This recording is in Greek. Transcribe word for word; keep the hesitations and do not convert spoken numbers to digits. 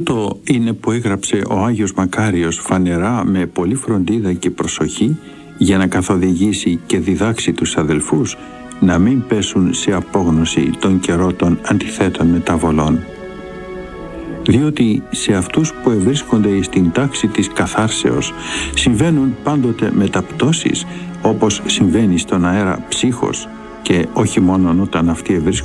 Τούτο είναι που έγραψε ο Άγιος Μακάριος φανερά με πολλή φροντίδα και προσοχή για να καθοδηγήσει και διδάξει τους αδελφούς να μην πέσουν σε απόγνωση των καιρότων αντιθέτων μεταβολών. Διότι σε αυτούς που ευρίσκονται στην τάξη της καθάρσεως συμβαίνουν πάντοτε μεταπτώσεις, όπως συμβαίνει στον αέρα ψύχος, και όχι μόνο όταν αυτοί ευρίσκονται